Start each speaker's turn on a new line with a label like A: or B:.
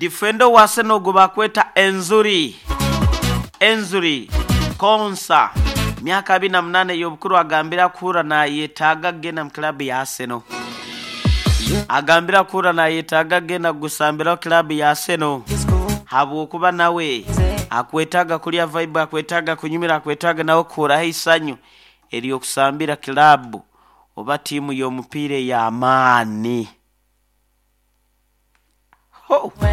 A: defender wa Arsenal go bakweta Enzuri Konsa myaka 28 yobukuru agambira kura na yetaga gena club ya Arsenal agambira kura na yetaga gena gusambira club ya Arsenal habu kuba nawe akwetaga kulia vibe akwetaga kunyumira akwetaga nawo kura hisanyu eriyo kusambira club oba timu yo mupire ya amani.